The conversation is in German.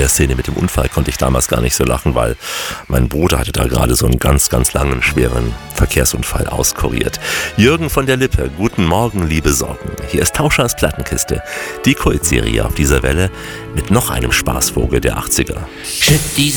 der Szene mit dem Unfall konnte ich damals gar nicht so lachen, weil mein Bruder hatte da gerade so einen ganz, ganz langen, schweren Verkehrsunfall auskuriert. Jürgen von der Lippe, guten Morgen, liebe Sorgen. Hier ist Tauschers Plattenkiste, die Kultserie auf dieser Welle mit noch einem Spaßvogel der 80er.